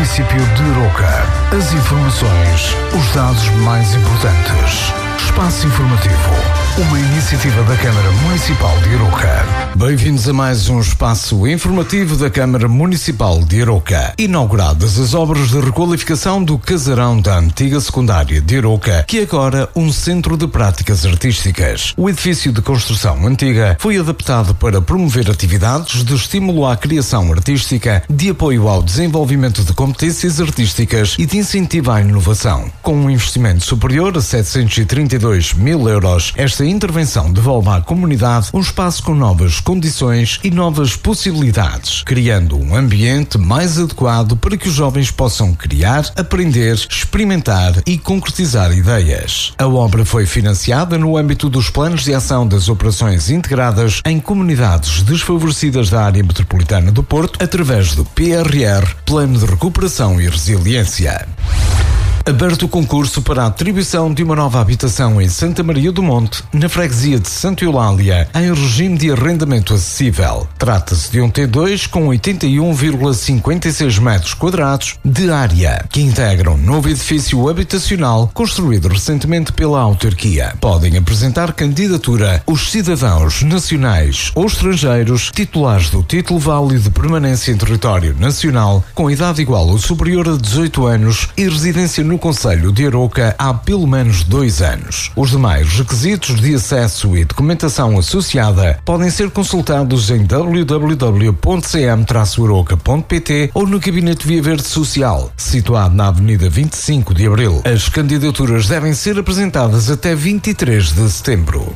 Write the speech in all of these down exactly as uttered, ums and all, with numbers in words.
município de Arouca. As informações, os dados mais importantes. Espaço Informativo, uma iniciativa da Câmara Municipal de Arouca. Bem-vindos a mais um espaço informativo da Câmara Municipal de Arouca. Inauguradas as obras de requalificação do casarão da antiga secundária de Arouca, que é agora um centro de práticas artísticas. O edifício de construção antiga foi adaptado para promover atividades de estímulo à criação artística, de apoio ao desenvolvimento de competências artísticas e de incentivo à inovação. Com um investimento superior a setecentos e trinta e dois mil euros, esta intervenção devolve à comunidade um espaço com novas condições e novas possibilidades, criando um ambiente mais adequado para que os jovens possam criar, aprender, experimentar e concretizar ideias. A obra foi financiada no âmbito dos planos de ação das operações integradas em comunidades desfavorecidas da área metropolitana do Porto, através do P R R, Plano de Recuperação e Resiliência. Aberto o concurso para a atribuição de uma nova habitação em Santa Maria do Monte, na freguesia de Santa Eulália, em regime de arrendamento acessível. Trata-se de um T dois com oitenta e um vírgula cinquenta e seis metros quadrados de área, que integra um novo edifício habitacional construído recentemente pela autarquia. Podem apresentar candidatura os cidadãos nacionais ou estrangeiros titulares do título válido de permanência em território nacional, com idade igual ou superior a dezoito anos e residência no Concelho de Arouca há pelo menos dois anos. Os demais requisitos de acesso e documentação associada podem ser consultados em w w w ponto c m traço arouca ponto p t ou no Gabinete Via Verde Social, situado na Avenida vinte e cinco de Abril. As candidaturas devem ser apresentadas até vinte e três de setembro.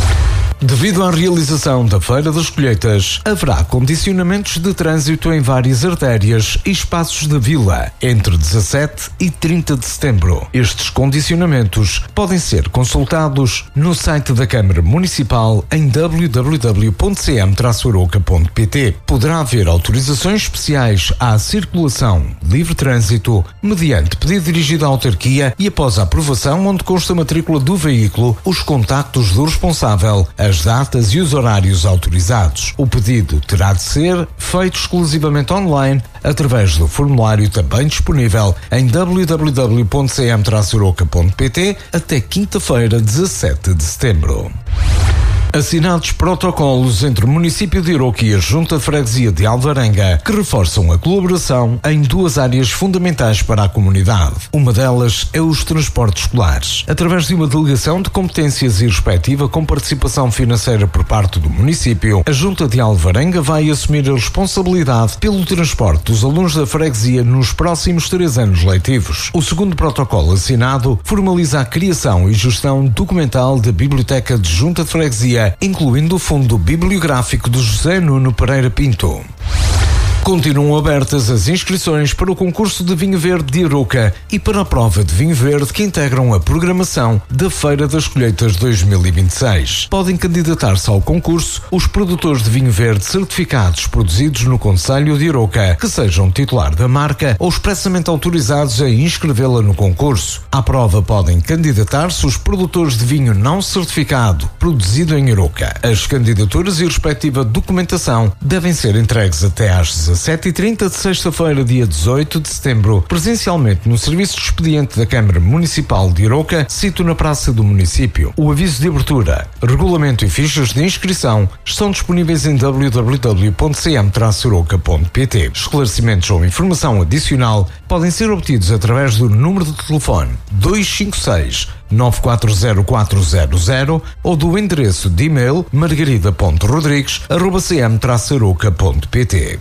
Devido à realização da Feira das Colheitas, haverá condicionamentos de trânsito em várias artérias e espaços da vila entre dezassete e trinta de setembro. Estes condicionamentos podem ser consultados no site da Câmara Municipal em w w w ponto c m traço arouca ponto p t. Poderá haver autorizações especiais à circulação livre trânsito mediante pedido dirigido à autarquia e após a aprovação, onde consta a matrícula do veículo, os contactos do responsável, as datas e os horários autorizados. O pedido terá de ser feito exclusivamente online através do formulário também disponível em w w w ponto c m traço arouca ponto p t até quinta-feira, dezassete de setembro. Assinados protocolos entre o município de Arouca e a Junta de Freguesia de Alvarenga, que reforçam a colaboração em duas áreas fundamentais para a comunidade. Uma delas é os transportes escolares. Através de uma delegação de competências e respectiva com participação financeira por parte do município, a Junta de Alvarenga vai assumir a responsabilidade pelo transporte dos alunos da freguesia nos próximos três anos letivos. O segundo protocolo assinado formaliza a criação e gestão documental da Biblioteca de Junta de Freguesia, incluindo o fundo bibliográfico de José Nuno Pereira Pinto. Continuam abertas as inscrições para o concurso de vinho verde de Arouca e para a prova de vinho verde que integram a programação da Feira das Colheitas dois mil e vinte e seis. Podem candidatar-se ao concurso os produtores de vinho verde certificados produzidos no Concelho de Arouca, que sejam titular da marca ou expressamente autorizados a inscrevê-la no concurso. À prova podem candidatar-se os produtores de vinho não certificado produzido em Arouca. As candidaturas e respectiva documentação devem ser entregues até às dezassete e trinta de sexta-feira, dia dezoito de setembro, presencialmente no Serviço de Expediente da Câmara Municipal de Arouca, sito na Praça do Município. O aviso de abertura, regulamento e fichas de inscrição estão disponíveis em w w w ponto c m traço arouca ponto p t. Esclarecimentos ou informação adicional podem ser obtidos através do número de telefone dois cinco seis, nove quatro zero quatro zero zero ou do endereço de e-mail margarida ponto rodrigues arroba c m traço arouca ponto p t.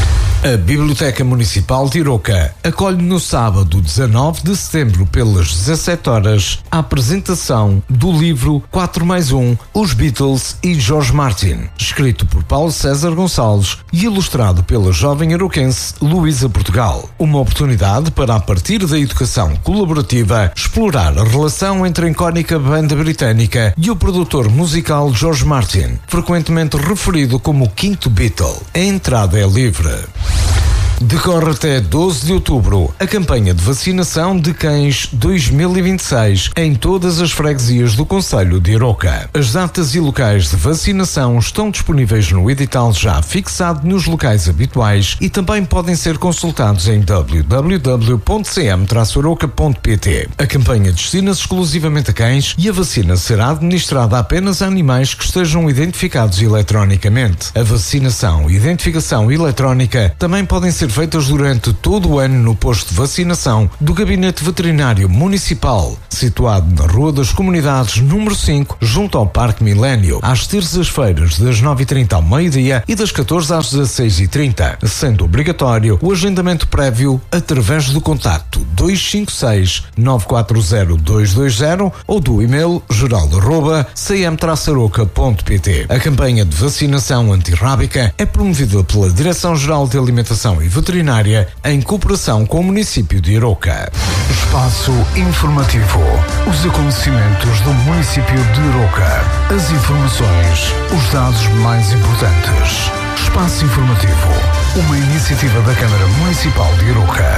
A Biblioteca Municipal de Arouca acolhe no sábado dezanove de setembro pelas dezassete horas a apresentação do livro quatro mais um, Os Beatles e George Martin, escrito por Paulo César Gonçalves e ilustrado pela jovem arouquense Luísa Portugal. Uma oportunidade para, a partir da educação colaborativa, explorar a relação entre a icónica banda britânica e o produtor musical George Martin, frequentemente referido como o quinto Beatle. A entrada é livre. Decorre até doze de outubro a campanha de vacinação de cães dois mil e vinte e seis em todas as freguesias do concelho de Arouca. As datas e locais de vacinação estão disponíveis no edital já fixado nos locais habituais e também podem ser consultados em w w w ponto c m traço arouca ponto p t. A campanha destina-se exclusivamente a cães e a vacina será administrada apenas a animais que estejam identificados eletronicamente. A vacinação e identificação eletrónica também podem ser feitas durante todo o ano no posto de vacinação do Gabinete Veterinário Municipal, situado na Rua das Comunidades, número cinco, junto ao Parque Milênio, às terças-feiras das nove e trinta ao meio-dia e das catorze às dezasseis e trinta, sendo obrigatório o agendamento prévio através do contacto dois cinco seis, nove quatro zero, dois dois zero ou do e-mail geral arroba c m traço arouca ponto p t. A campanha de vacinação antirrábica é promovida pela Direção-Geral de Alimentação e Veterinária em cooperação com o município de Arouca. Espaço informativo. Os acontecimentos do município de Arouca. As informações, os dados mais importantes. Espaço informativo. Uma iniciativa da Câmara Municipal de Arouca.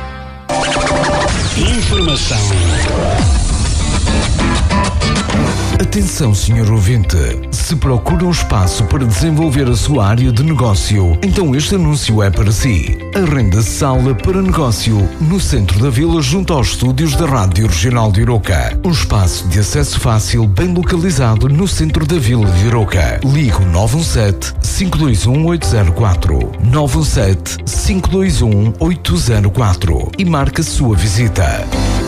Informação. Atenção, senhor ouvinte. Se procura um espaço para desenvolver a sua área de negócio, então este anúncio é para si. Arrenda sala para negócio no centro da vila, junto aos estúdios da Rádio Regional de Arouca. Um espaço de acesso fácil, bem localizado no centro da vila de Arouca. Ligue o nove um sete, cinco dois um, oito zero quatro, nove um sete, cinco dois um, oito zero quatro e marque a sua visita.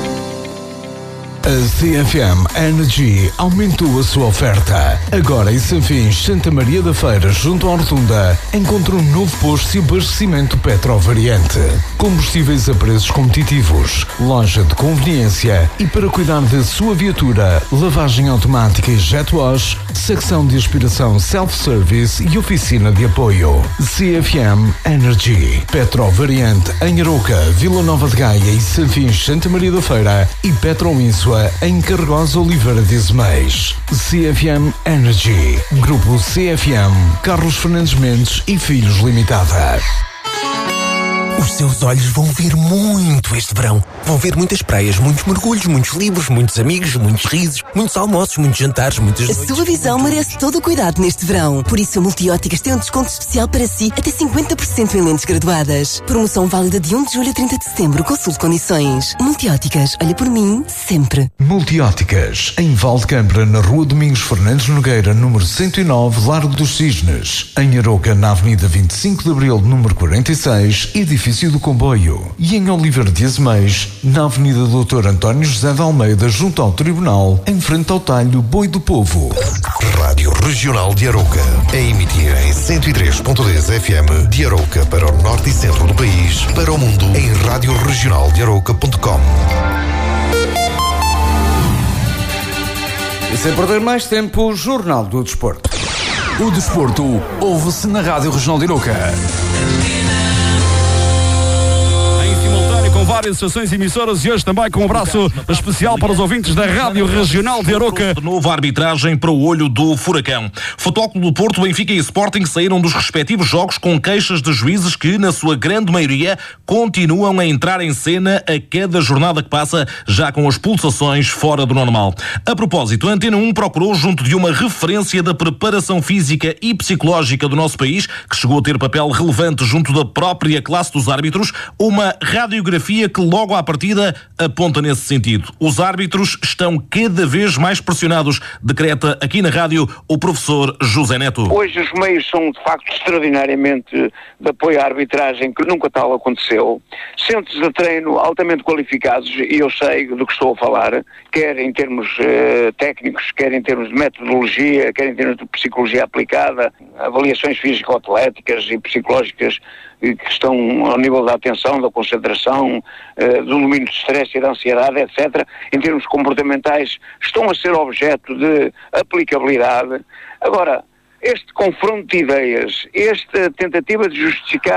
A C F M Energy aumentou a sua oferta. Agora em Sanfins, Santa Maria da Feira, junto à Rotunda, encontra um novo posto de abastecimento Petrovariante. Combustíveis a preços competitivos, loja de conveniência e para cuidar da sua viatura, lavagem automática e jet wash, secção de aspiração self-service e oficina de apoio. C F M Energy. Petrovariante em Arouca, Vila Nova de Gaia e Sanfins, Santa Maria da Feira e Petroínsua em Carregosa Oliveira de Azeméis. C F M Energy. Grupo C F M. Carlos Fernandes Mendes e Filhos Limitada. Os seus olhos vão ver muito este verão. Vão ver muitas praias, muitos mergulhos, muitos livros, muitos amigos, muitos risos, muitos almoços, muitos jantares, muitas noites. A sua visão merece todo o cuidado neste verão. Por isso a Multióticas tem um desconto especial para si, até cinquenta por cento em lentes graduadas. Promoção válida de um de julho a trinta de setembro. Consulte condições. Multióticas, olha por mim, sempre. Multióticas, em Valdecambra, na Rua Domingos Fernandes Nogueira, número cento e nove, Largo dos Cisnes. Em Arouca, na Avenida vinte e cinco de Abril, número quarenta e seis, edifício do Comboio. E em Oliveira de Azeméis, na Avenida doutor António José de Almeida, junto ao Tribunal, em frente ao talho Boi do Povo. Rádio Regional de Arouca, a emitir em cento e três ponto dez F M de Arouca para o norte e centro do país, para o mundo em rádio regional de arouca ponto com. E sem perder mais tempo, o Jornal do Desporto. O desporto ouve-se na Rádio Regional de Arouca. Com várias estações emissoras e hoje também com um abraço especial para os ouvintes da Rádio Regional de Arouca. De novo a arbitragem para o olho do furacão. Futebol Clube do Porto, Benfica e Sporting saíram dos respectivos jogos com queixas de juízes que, na sua grande maioria, continuam a entrar em cena a cada jornada que passa, já com as pulsações fora do normal. A propósito, a Antena um procurou, junto de uma referência da preparação física e psicológica do nosso país, que chegou a ter papel relevante junto da própria classe dos árbitros, uma radiografia que logo à partida aponta nesse sentido. Os árbitros estão cada vez mais pressionados, decreta aqui na rádio o professor José Neto. Hoje os meios são de facto extraordinariamente de apoio à arbitragem, que nunca tal aconteceu. Centros de treino altamente qualificados, e eu sei do que estou a falar, quer em termos uh, técnicos, quer em termos de metodologia, quer em termos de psicologia aplicada, avaliações físico-atléticas e psicológicas que estão ao nível da atenção, da concentração, uh, do domínio de stress e da ansiedade, etcétera, em termos comportamentais, estão a ser objeto de aplicabilidade. Agora, este confronto de ideias, esta tentativa de justificar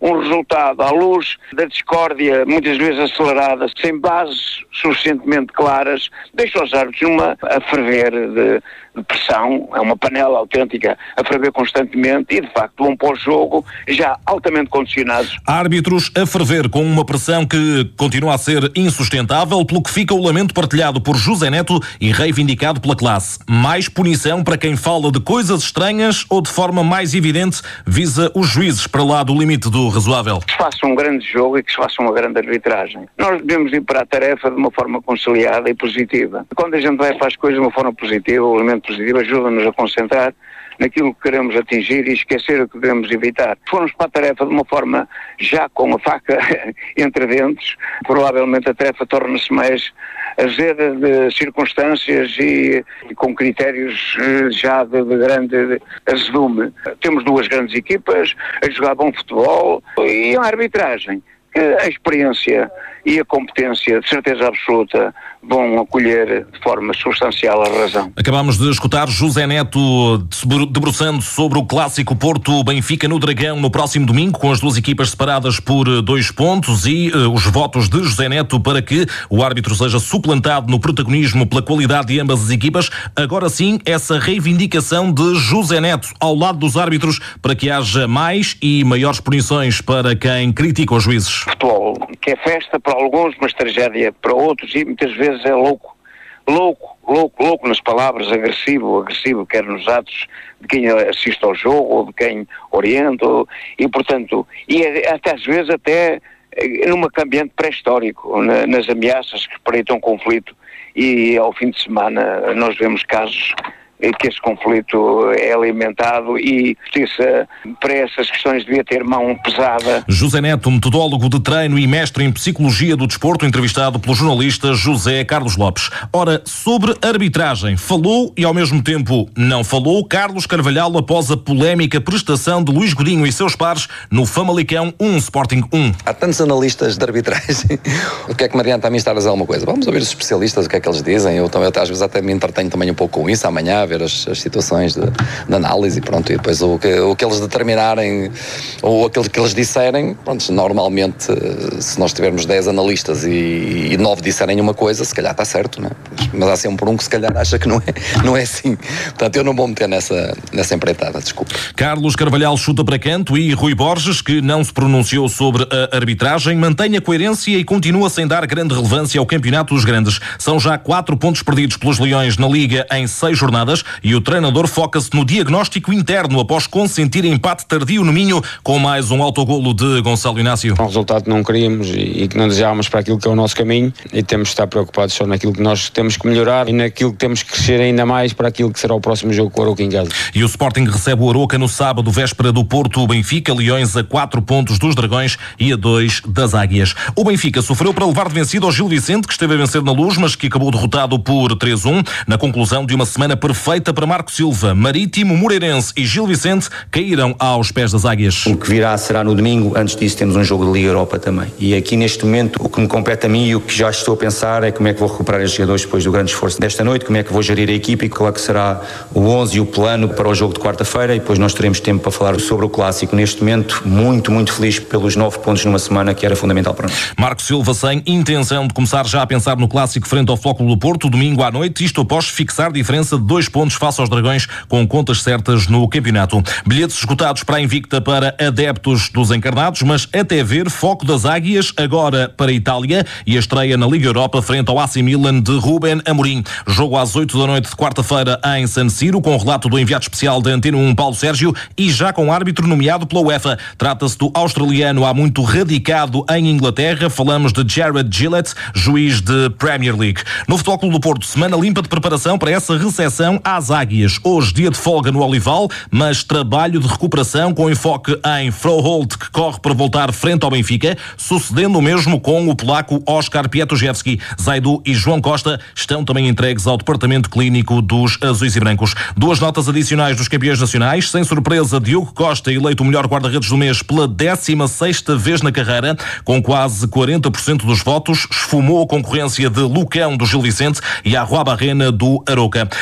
um resultado à luz da discórdia, muitas vezes acelerada, sem bases suficientemente claras, deixa os árbitros numa a ferver de, de pressão, é uma panela autêntica a ferver constantemente e de facto vão para o jogo já altamente condicionados. Árbitros a ferver com uma pressão que continua a ser insustentável, pelo que fica o lamento partilhado por José Neto e reivindicado pela classe. Mais punição para quem fala de coisas estranhas ou de forma mais evidente visa os juízes para lá do limite do razoável. Que se faça um grande jogo e que se faça uma grande arbitragem. Nós devemos ir para a tarefa de uma forma conciliada e positiva. Quando a gente vai para as coisas de uma forma positiva, o elemento positivo ajuda-nos a concentrar naquilo que queremos atingir e esquecer o que devemos evitar. Se formos para a tarefa de uma forma já com a faca entre dentes, provavelmente a tarefa torna-se mais azeda de circunstâncias e, e com critérios já de, de grande azedume. Temos duas grandes equipas a jogar bom futebol e a arbitragem. A experiência e a competência, de certeza absoluta, vão acolher de forma substancial a razão. Acabamos de escutar José Neto debruçando sobre o clássico Porto-Benfica no Dragão no próximo domingo, com as duas equipas separadas por dois pontos e uh, os votos de José Neto para que o árbitro seja suplantado no protagonismo pela qualidade de ambas as equipas. Agora sim, essa reivindicação de José Neto ao lado dos árbitros para que haja mais e maiores punições para quem critica os juízes. Futebol, que é festa para alguns, mas tragédia para outros e muitas vezes é louco, louco, louco, louco nas palavras, agressivo, agressivo, quer nos atos de quem assiste ao jogo ou de quem orienta, ou, e portanto, e até às vezes até num ambiente pré-histórico, na, nas ameaças que espreitam conflito e ao fim de semana nós vemos casos que esse conflito é alimentado e justiça para essas questões devia ter mão pesada. José Neto, metodólogo de treino e mestre em Psicologia do Desporto, entrevistado pelo jornalista José Carlos Lopes. Ora, sobre arbitragem, falou e ao mesmo tempo não falou Carlos Carvalhal após a polémica prestação de Luís Godinho e seus pares no Famalicão um Sporting um. Há tantos analistas de arbitragem, o que é que me adianta a mim estar a dizer alguma coisa? Vamos ouvir os especialistas, o que é que eles dizem, eu, eu às vezes até me entretenho também um pouco com isso, amanhã ver as, as situações de, de análise e pronto, e depois o que, o que eles determinarem ou aquilo que eles disserem, pronto, normalmente se nós tivermos dez analistas e, e nove disserem uma coisa, se calhar está certo, né? Mas há sempre um que se calhar acha que não é, não é assim, portanto eu não vou meter nessa, nessa empreitada, desculpa. Carlos Carvalhal chuta para canto e Rui Borges, que não se pronunciou sobre a arbitragem, mantém a coerência e continua sem dar grande relevância ao Campeonato dos Grandes. São já quatro pontos perdidos pelos Leões na Liga em seis jornadas e o treinador foca-se no diagnóstico interno após consentir empate tardio no Minho com mais um autogolo de Gonçalo Inácio. Um resultado que não queríamos e que não desejávamos para aquilo que é o nosso caminho e temos de estar preocupados só naquilo que nós temos que melhorar e naquilo que temos que crescer ainda mais para aquilo que será o próximo jogo com o Arouca em casa. E o Sporting recebe o Arouca no sábado, véspera do Porto-Benfica, Leões a quatro pontos dos Dragões e a dois das Águias. O Benfica sofreu para levar de vencido ao Gil Vicente, que esteve a vencer na Luz, mas que acabou derrotado por três a um, na conclusão de uma semana perfeita para Marco Silva. Marítimo, Moreirense e Gil Vicente caíram aos pés das Águias. O que virá será no domingo, antes disso temos um jogo de Liga Europa também. E aqui neste momento o que me compete a mim e o que já estou a pensar é como é que vou recuperar estes jogadores depois do grande esforço desta noite, como é que vou gerir a equipe e qual é que será o onze e o plano para o jogo de quarta-feira e depois nós teremos tempo para falar sobre o clássico. Neste momento, muito, muito feliz pelos nove pontos numa semana que era fundamental para nós. Marco Silva sem intenção de começar já a pensar no clássico frente ao Flóculo do Porto, domingo à noite, isto após fixar diferença de dois pontos face aos Dragões com contas certas no campeonato. Bilhetes esgotados para a Invicta para adeptos dos encarnados, mas até ver foco das Águias agora para a Itália e a estreia na Liga Europa frente ao A C Milan de Ruben Amorim. Jogo às oito da noite de quarta-feira em San Siro, com o relato do enviado especial da Antena um, Paulo Sérgio, e já com árbitro nomeado pela UEFA. Trata-se do australiano há muito radicado em Inglaterra. Falamos de Jared Gillett, juiz de Premier League. No Futebol Clube do Porto, semana limpa de preparação para essa recepção às Águias. Hoje, dia de folga no Olival, mas trabalho de recuperação com enfoque em Froholt, que corre para voltar frente ao Benfica, sucedendo o mesmo com o polaco Oskar Pietruszewski. Zaidu e João Costa estão também entregues ao departamento clínico dos azuis e brancos. Duas notas adicionais dos campeões nacionais. Sem surpresa, Diogo Costa, eleito o melhor guarda-redes do mês pela décima sexta vez na carreira, com quase quarenta por cento dos votos, esfumou a concorrência de Lucão do Gil Vicente e a Rua Barrena do Arouca. Quanto a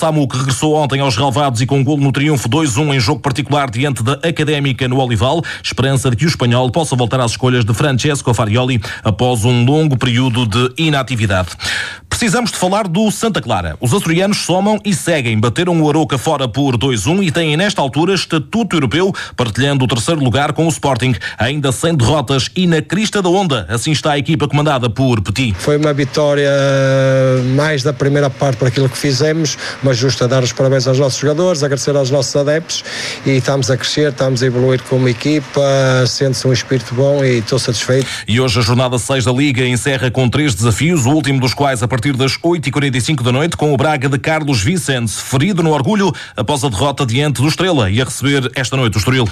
Samu, que regressou ontem aos relevados e com golo no triunfo dois a um em jogo particular diante da Académica no Olival. Esperança de que o espanhol possa voltar às escolhas de Francesco Farioli após um longo período de inatividade. Precisamos de falar do Santa Clara. Os açorianos somam e seguem. Bateram o Arouca fora por dois a um e têm nesta altura estatuto europeu, partilhando o terceiro lugar com o Sporting, ainda sem derrotas e na crista da onda. Assim está a equipa comandada por Petit. Foi uma vitória mais da primeira parte por aquilo que fizemos, mas justo a dar os parabéns aos nossos jogadores, agradecer aos nossos adeptos, e estamos a crescer, estamos a evoluir como equipa, sente-se um espírito bom e estou satisfeito. E hoje a jornada seis da Liga encerra com três desafios, o último dos quais a partir das oito e quarenta e cinco da noite, com o Braga de Carlos Vicente, ferido no orgulho após a derrota diante do Estrela, e a receber esta noite o Estoril.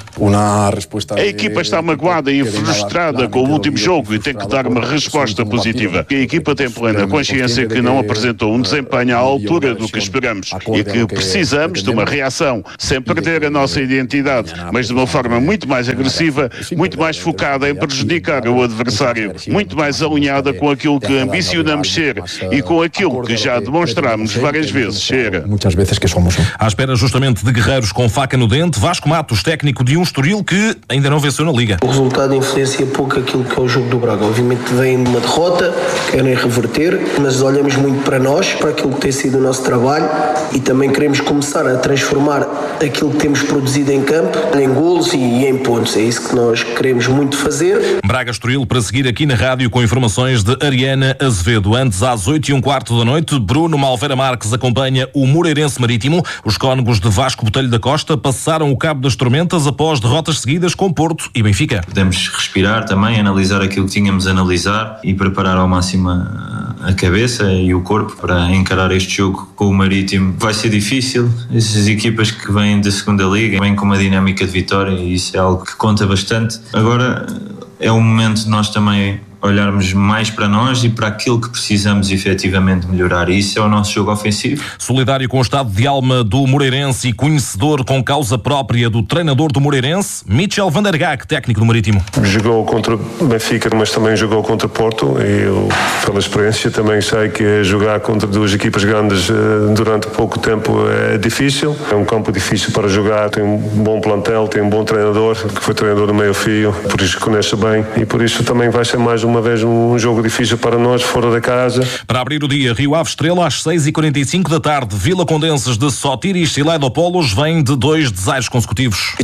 A equipa está magoada e frustrada com o último jogo e tem que dar uma resposta positiva. A equipa tem plena consciência que não apresentou um desempenho à altura do que esperamos e que precisamos de uma reação, sem perder a nossa identidade, mas de uma forma muito mais agressiva, muito mais focada em prejudicar o adversário, muito mais alinhada com aquilo que ambicionamos ser e com aquilo que já demonstramos várias vezes ser. Muitas vezes que somos. À espera justamente de guerreiros com faca no dente, Vasco Matos, técnico de um Estoril que ainda não venceu na Liga. O resultado influencia pouco aquilo que é o jogo do Braga. Obviamente vem de uma derrota, querem reverter, mas olhamos muito para nós, para aquilo que tem sido o nosso trabalho, e também queremos começar a transformar aquilo que temos produzido em campo em golos e em pontos. É isso que nós queremos muito fazer. Braga Estoril para seguir aqui na rádio com informações de Ariana Azevedo. Antes, às oito e um quarto da noite, Bruno Malveira Marques acompanha o Moreirense Marítimo. Os cónegos de Vasco Botelho da Costa passaram o cabo das tormentas após derrotas seguidas com Porto e Benfica. Podemos respirar também, analisar aquilo que tínhamos a analisar e preparar ao máximo a cabeça e o corpo para encarar este jogo com o Marítimo. Vai ser difícil, essas equipas que vêm da segunda Liga vêm com uma dinâmica de vitória e isso é algo que conta bastante. Agora é o momento de nós também olharmos mais para nós e para aquilo que precisamos efetivamente melhorar. E isso é o nosso jogo ofensivo. Solidário com o estado de alma do Moreirense e conhecedor com causa própria do treinador do Moreirense, Michel van der Gaag, técnico do Marítimo. Jogou contra Benfica, mas também jogou contra Porto e eu, pela experiência, também sei que jogar contra duas equipas grandes durante pouco tempo é difícil. É um campo difícil para jogar, tem um bom plantel, tem um bom treinador, que foi treinador do meio fio, por isso conhece bem e por isso também vai ser mais um uma vez um jogo difícil para nós, fora da casa. Para abrir o dia, Rio Ave Estrela às seis e quarenta e cinco da tarde. Vila Condenses de Sotiris e Leidopolos vem de dois desaires consecutivos.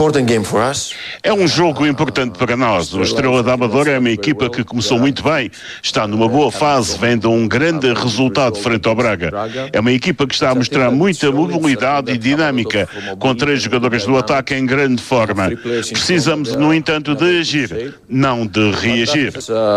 É um jogo importante para nós. O Estrela da Amadora é uma equipa que começou muito bem, está numa boa fase, vem de um grande resultado frente ao Braga. É uma equipa que está a mostrar muita mobilidade e dinâmica, com três jogadores do ataque em grande forma. Precisamos, no entanto, de agir, não de reagir.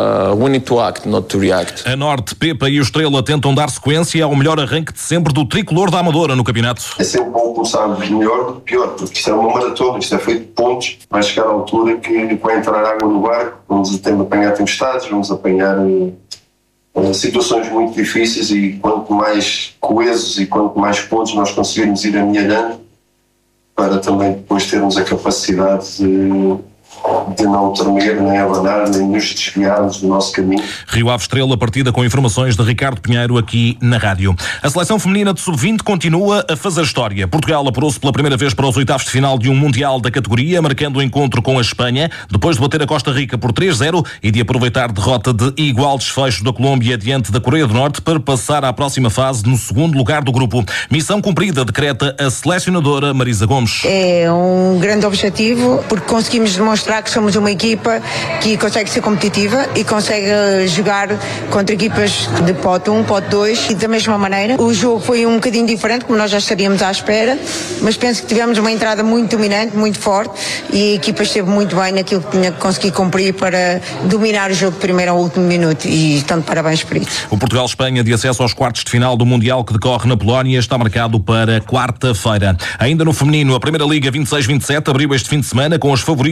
A Norte, Pepa e o Estrela tentam dar sequência ao melhor arranque de sempre do tricolor da Amadora no campeonato. É sempre bom começar melhor do que pior, porque isto é uma maratona, isto é feito de pontos. Vai chegar à altura que vai entrar água no barco, vamos apanhar tempestades, vamos apanhar uh, situações muito difíceis e quanto mais coesos e quanto mais pontos nós conseguirmos ir amealhando, para também depois termos a capacidade de... de não tremer, nem abanar, nem nos desviarmos do nosso caminho. Rio Ave Estrela, partida com informações de Ricardo Pinheiro aqui na rádio. A seleção feminina de sub vinte continua a fazer história. Portugal apurou-se pela primeira vez para os oitavos de final de um Mundial da categoria, marcando o encontro com a Espanha, depois de bater a Costa Rica por três a zero e de aproveitar derrota de igual desfecho da Colômbia diante da Coreia do Norte para passar à próxima fase no segundo lugar do grupo. Missão cumprida, decreta a selecionadora Marisa Gomes. É um grande objetivo, porque conseguimos demonstrar que somos uma equipa que consegue ser competitiva e consegue jogar contra equipas de pote um, pote dois e da mesma maneira. O jogo foi um bocadinho diferente, como nós já estaríamos à espera, mas penso que tivemos uma entrada muito dominante, muito forte e a equipa esteve muito bem naquilo que tinha que conseguir cumprir para dominar o jogo de primeiro ao último minuto e estão de parabéns por isso. O Portugal-Espanha de acesso aos quartos de final do Mundial que decorre na Polónia está marcado para quarta-feira. Ainda no feminino, a Primeira Liga vinte e seis vinte e sete abriu este fim de semana com as favoritas à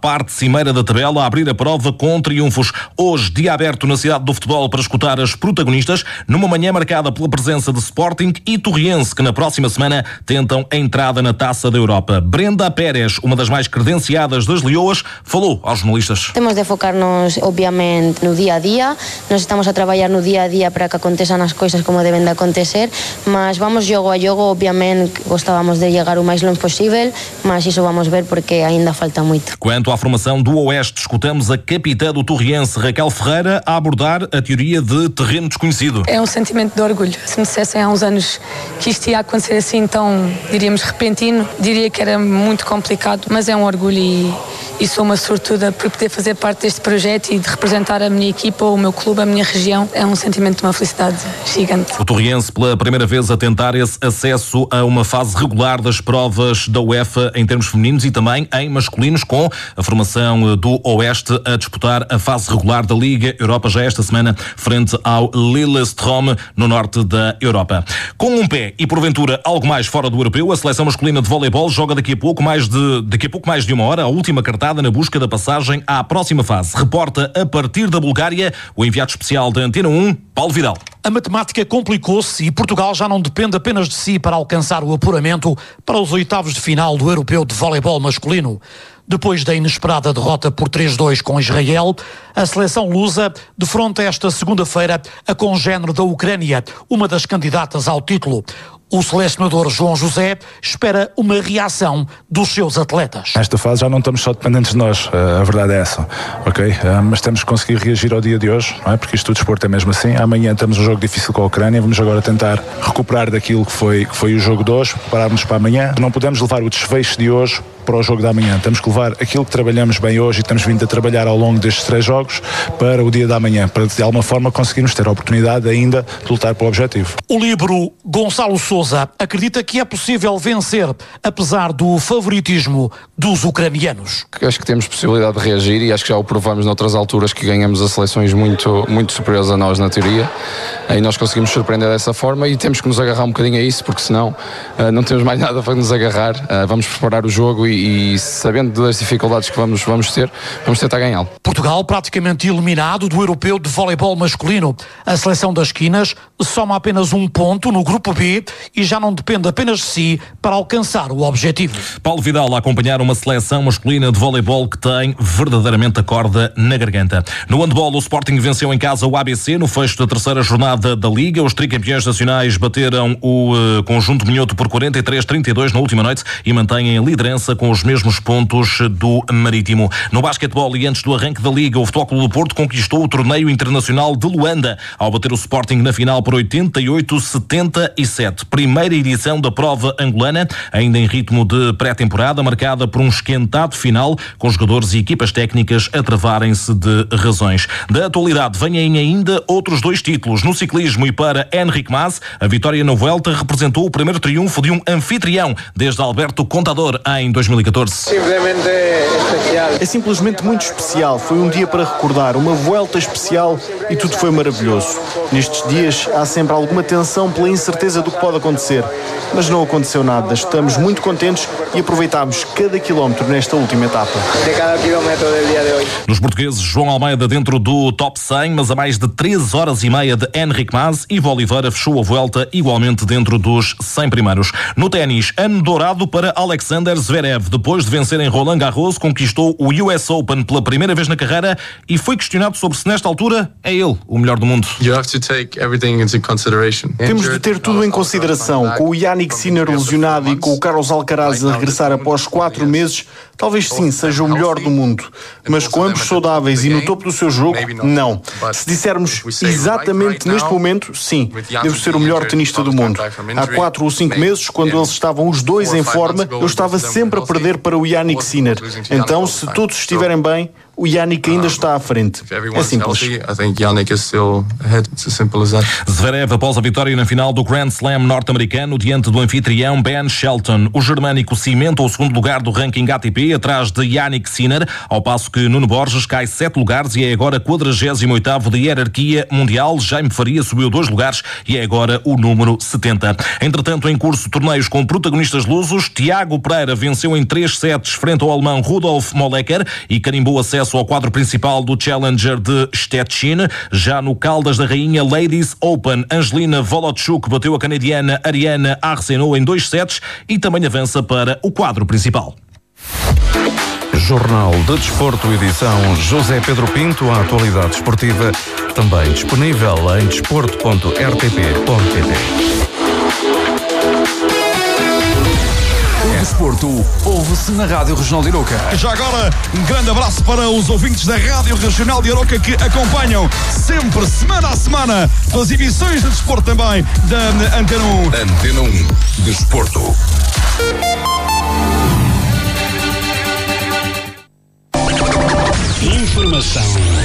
parte cimeira da tabela, a abrir a prova com triunfos. Hoje, dia aberto na cidade do futebol para escutar as protagonistas, numa manhã marcada pela presença de Sporting e Torriense, que na próxima semana tentam a entrada na Taça da Europa. Brenda Pérez, uma das mais credenciadas das Leoas, falou aos jornalistas. Temos de focar-nos, obviamente, no dia a dia. Nós estamos a trabalhar no dia a dia para que aconteçam as coisas como devem de acontecer, mas vamos jogo a jogo. Obviamente gostávamos de chegar o mais longe possível, mas isso vamos ver porque ainda falta muito. Quanto à formação do Oeste, escutamos a capitã do Torriense, Raquel Ferreira, a abordar a teoria de terreno desconhecido. É um sentimento de orgulho. Se me dissessem há uns anos que isto ia acontecer assim tão, diríamos, repentino, diria que era muito complicado, mas é um orgulho e, e sou uma sortuda por poder fazer parte deste projeto e de representar a minha equipa, o meu clube, a minha região. É um sentimento de uma felicidade gigante. O Torriense, pela primeira vez, a tentar esse acesso a uma fase regular das provas da UEFA em termos femininos e também em masculinos, com a formação do Oeste a disputar a fase regular da Liga Europa já esta semana frente ao Lillestrøm no norte da Europa. Com um pé e porventura algo mais fora do europeu, a seleção masculina de voleibol joga daqui a pouco mais de, daqui a pouco mais de uma hora a última cartada na busca da passagem à próxima fase. Reporta a partir da Bulgária o enviado especial da Antena um, Paulo Vidal. A matemática complicou-se e Portugal já não depende apenas de si para alcançar o apuramento para os oitavos de final do Europeu de Voleibol masculino. Depois da inesperada derrota por três a dois com Israel, a seleção lusa defronta esta segunda-feira a congénere da Ucrânia, uma das candidatas ao título. O selecionador João José espera uma reação dos seus atletas. Nesta fase já não estamos só dependentes de nós, a verdade é essa, ok? Mas temos que conseguir reagir ao dia de hoje, não é? Porque isto do desporto é mesmo assim. Amanhã temos um jogo difícil com a Ucrânia, vamos agora tentar recuperar daquilo que foi, que foi o jogo de hoje, prepararmos para amanhã. Não podemos levar o desfecho de hoje para o jogo da manhã. Temos que levar aquilo que trabalhamos bem hoje e estamos vindo a trabalhar ao longo destes três jogos para o dia da manhã, para de alguma forma conseguirmos ter a oportunidade ainda de lutar para o objetivo. O líbero Gonçalo Sousa acredita que é possível vencer, apesar do favoritismo dos ucranianos. Acho que temos possibilidade de reagir e acho que já o provamos noutras alturas que ganhamos a seleções muito, muito superiores a nós na teoria. Aí nós conseguimos surpreender dessa forma e temos que nos agarrar um bocadinho a isso, porque senão uh, não temos mais nada para nos agarrar. Uh, vamos preparar o jogo e, e sabendo das dificuldades que vamos, vamos ter, vamos tentar ganhá-lo. Portugal praticamente eliminado do Europeu de Voleibol masculino. A seleção das Quinas soma apenas um ponto no grupo B e já não depende apenas de si para alcançar o objetivo. Paulo Vidal a acompanhar uma seleção masculina de voleibol que tem verdadeiramente a corda na garganta. No handball, o Sporting venceu em casa o A B C no fecho da terceira jornada da Liga. Os tricampeões nacionais bateram o uh, conjunto minhoto por quarenta e três a trinta e dois na última noite e mantêm a liderança com os mesmos pontos do Marítimo. No basquetebol e antes do arranque da Liga, o Futebol Clube do Porto conquistou o torneio internacional de Luanda ao bater o Sporting na final por oitenta e oito a setenta e sete. Primeira edição da prova angolana, ainda em ritmo de pré-temporada, marcada por um esquentado final, com jogadores e equipas técnicas a travarem-se de razões. Da atualidade, vêm ainda outros dois títulos. No ciclismo e para Henrique Mas, a vitória na Vuelta representou o primeiro triunfo de um anfitrião desde Alberto Contador em dois mil e catorze. Simplesmente especial. É simplesmente muito especial. Foi um dia para recordar, uma Vuelta especial e tudo foi maravilhoso. Nestes dias há sempre alguma tensão pela incerteza do que pode acontecer, mas não aconteceu nada. Estamos muito contentes e aproveitámos cada quilómetro nesta última etapa. De cada quilómetro do dia de hoje. Nos portugueses, João Almeida dentro do top cem, mas a mais de três horas e meia de Henrique Mas, e Oliveira fechou a Vuelta igualmente dentro dos cem primeiros. No ténis, ano dourado para Alexander Zverev. Depois de vencer em Roland Garros, conquistou o U S Open pela primeira vez na carreira e foi questionado sobre se nesta altura é ele o melhor do mundo. Temos de ter tudo em consideração. Com o Jannik Sinner lesionado e com o Carlos Alcaraz a regressar após quatro meses, talvez sim seja o melhor do mundo. Mas com ambos saudáveis e no topo do seu jogo, não. Se dissermos exatamente neste momento, sim, devo ser o melhor tenista do mundo. Há quatro ou cinco meses, quando eles estavam os dois em forma, eu estava sempre a perder para o Jannik Sinner. Então, se todos estiverem bem, o Yannick ainda está à frente. É simples. Zverev após a vitória na final do Grand Slam norte-americano diante do anfitrião Ben Shelton. O germânico cimenta o segundo lugar do ranking A T P atrás de Jannik Sinner, ao passo que Nuno Borges cai sete lugares e é agora quadragésimo oitavo da hierarquia mundial. Jaime Faria subiu dois lugares e é agora o número setenta. Entretanto, em curso torneios com protagonistas lusos, Tiago Pereira venceu em três sets frente ao alemão Rudolf Molleker e carimbou acesso ao quadro principal do Challenger de Stettin. Já no Caldas da Rainha Ladies Open, Angelina Volotchuk bateu a canadiana Ariana Arsenault em dois sets e também avança para o quadro principal. Jornal de Desporto, edição José Pedro Pinto, a atualidade esportiva, também disponível em desporto ponto r t p ponto p t. O desporto ouve-se na Rádio Regional de Aroca. Já agora, um grande abraço para os ouvintes da Rádio Regional de Aroca que acompanham sempre, semana a semana, as emissões de desporto também da Antena um. Antena um, Desporto. Informação.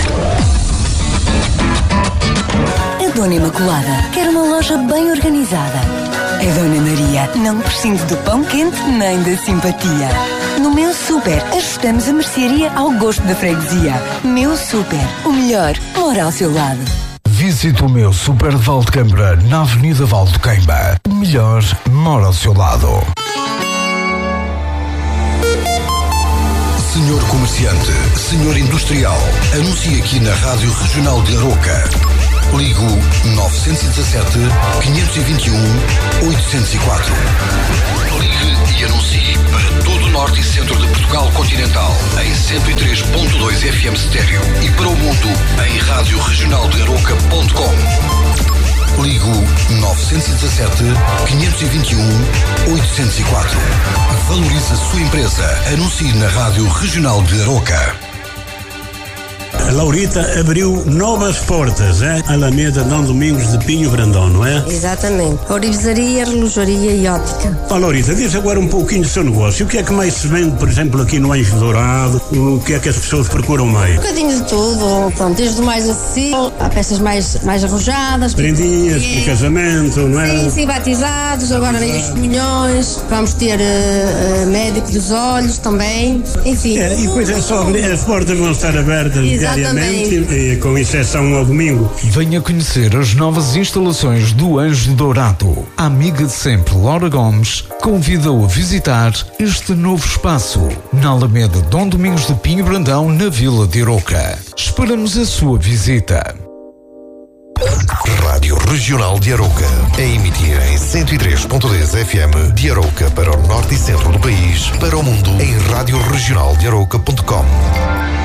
A Dona Imaculada quer uma loja bem organizada. A Dona Maria não prescinde do pão quente nem da simpatia. No Meu Super, ajustamos a mercearia ao gosto da freguesia. Meu Super, o melhor mora ao seu lado. Visite o Meu Super de Valdecambra, na Avenida Valdequeimba. O melhor mora ao seu lado. Senhor comerciante, senhor industrial, anuncie aqui na Rádio Regional de Aroca. Ligo nove um sete, cinco dois um, oito zero quatro. Ligue e anuncie para todo o norte e centro de Portugal continental em cento e três ponto dois F M estéreo e para o mundo em rádio regional de aroca ponto com. Ligo nove um sete, cinco dois um, oito zero quatro. Valorize a sua empresa. Anuncie na Rádio Regional de Aroca. A Laurita abriu novas portas, é? Alameda Dom Domingos de Pinho Brandão, não é? Exatamente. Orivesaria, relojaria e óptica. Ó, Laurita, diz agora um pouquinho do seu negócio. O que é que mais se vende, por exemplo, aqui no Anjo Dourado? O que é que as pessoas procuram mais? Um bocadinho de tudo. Pronto, desde o mais acessível, há peças mais, mais arrojadas. Prendinhas, de casamento, não é? Sim, sim, batizados, agora nem os comunhões. Vamos ter uh, uh, médico dos olhos também. Enfim. É, e depois é só, as portas vão estar abertas. Exatamente. E, com exceção ao domingo. Venha conhecer as novas instalações do Anjo Dourado. A amiga de sempre, Laura Gomes, convida-o a visitar este novo espaço na Alameda Dom Domingos de Pinho Brandão, na Vila de Aroca. Esperamos a sua visita. Rádio Regional de Aroca, a emitir em cento e três ponto dez F M de Aroca para o norte e centro do país, para o mundo em rádio regional de aroca ponto com.